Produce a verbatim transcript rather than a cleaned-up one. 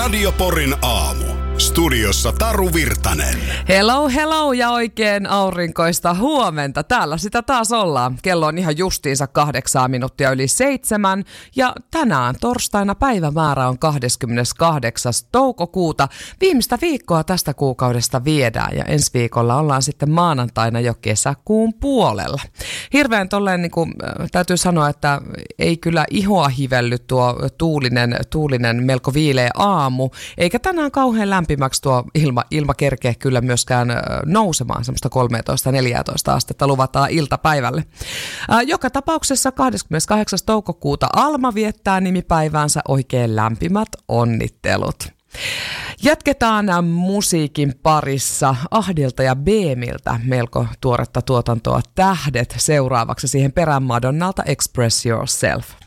Radio Porin aamu. Studiossa Taru Virtanen. Hello, hello ja oikein aurinkoista huomenta. Täällä sitä taas ollaan. Kello on ihan justiinsa kahdeksaa minuuttia yli seitsemän. Ja tänään torstaina päivämäärä on kahdeskymmeneskahdeksas toukokuuta. Viimeistä viikkoa tästä kuukaudesta viedään ja ensi viikolla ollaan sitten maanantaina jo kesäkuun puolella. Hirveän tolleen niin kuin, täytyy sanoa, että ei kyllä ihoa hivelly tuo tuulinen, tuulinen melko viileä aamu. Eikä tänään kauhean lämpimäksi tuo ilma, ilma kerkeä kyllä myöskään nousemaan, semmoista kolmetoista neljätoista astetta luvataan iltapäivälle. Ää, joka tapauksessa kahdeskymmeneskahdeksas toukokuuta Alma viettää nimipäiväänsä, oikein lämpimät onnittelut. Jatketaan musiikin parissa Ahdilta ja Beemiltä melko tuoretta tuotantoa Tähdet seuraavaksi siihen perään Madonnalta Express Yourself.